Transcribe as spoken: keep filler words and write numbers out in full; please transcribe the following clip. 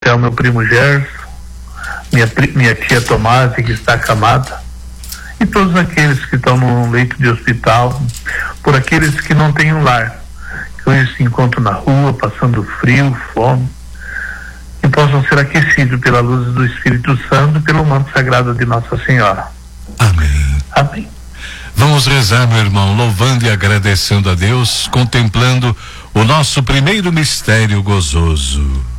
até o meu primo Gerson, minha, minha tia Tomásio, que está acamada, e todos aqueles que estão no leito de hospital, por aqueles que não têm um lar, que hoje se encontram na rua, passando frio, fome, que possam ser aquecidos pela luz do Espírito Santo e pelo manto sagrado de Nossa Senhora. Amém. Amém. Vamos rezar, meu irmão, louvando e agradecendo a Deus, contemplando o nosso primeiro mistério gozoso.